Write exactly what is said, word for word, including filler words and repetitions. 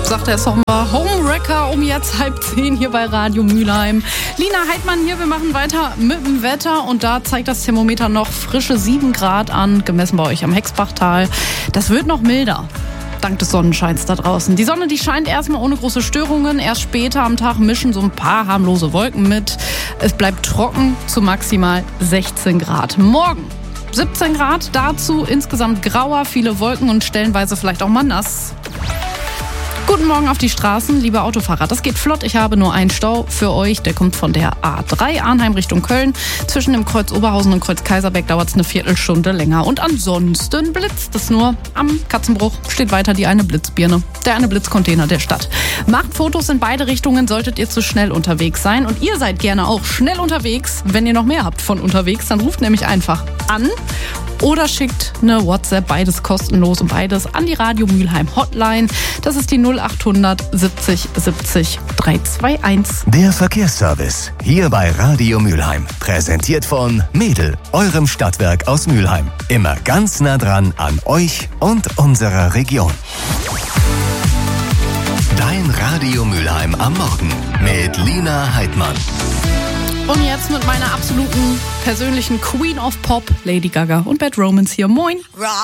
sagt der Song war Homewrecker um jetzt halb zehn hier bei Radio Mülheim. Lina Heidmann hier, wir machen weiter mit dem Wetter und da zeigt das Thermometer noch frische sieben Grad an, gemessen bei euch am Hexbachtal. Das wird noch milder. Dank des Sonnenscheins da draußen. Die Sonne, die scheint erstmal ohne große Störungen. Erst später am Tag mischen so ein paar harmlose Wolken mit. Es bleibt trocken zu maximal sechzehn Grad. Morgen siebzehn Grad, dazu insgesamt grauer, viele Wolken und stellenweise vielleicht auch mal nass. Guten Morgen auf die Straßen, liebe Autofahrer. Das geht flott. Ich habe nur einen Stau für euch. Der kommt von der A drei Arnheim Richtung Köln. Zwischen dem Kreuz Oberhausen und Kreuz Kaiserberg dauert es eine Viertelstunde länger. Und ansonsten blitzt es nur. Am Katzenbruch steht weiter die eine Blitzbirne. Der eine Blitzcontainer der Stadt. Macht Fotos in beide Richtungen, solltet ihr zu schnell unterwegs sein. Und ihr seid gerne auch schnell unterwegs. Wenn ihr noch mehr habt von unterwegs, dann ruft nämlich einfach an. Oder schickt eine WhatsApp, beides kostenlos und beides an die Radio Mülheim Hotline. Das ist die null acht hundert siebzig siebzig dreihunderteinundzwanzig. Der Verkehrsservice hier bei Radio Mülheim. Präsentiert von Mädel, eurem Stadtwerk aus Mülheim. Immer ganz nah dran an euch und unserer Region. Dein Radio Mülheim am Morgen mit Lina Heidmann. Und jetzt mit meiner absoluten persönlichen Queen of Pop, Lady Gaga und Bad Romance hier. Moin!